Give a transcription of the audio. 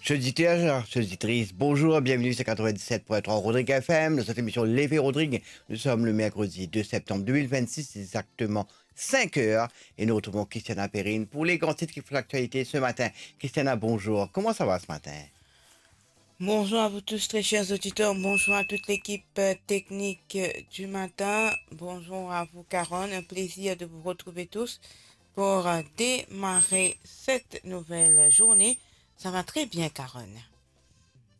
Chers auditeurs, chers auditrices, bonjour, bienvenue sur 97.3 Rodrigue FM, dans cette émission Lévé Rodrigue. Nous sommes le mercredi 2 septembre 2026, exactement 5 heures, et nous retrouvons Christiana Perrine pour les grands titres qui font l'actualité ce matin. Christiana, bonjour, comment ça va ce matin? Bonjour à vous tous, très chers auditeurs. Bonjour à toute l'équipe technique du matin. Bonjour à vous, Caron. Un plaisir de vous retrouver tous pour démarrer cette nouvelle journée. Ça va très bien, Caron.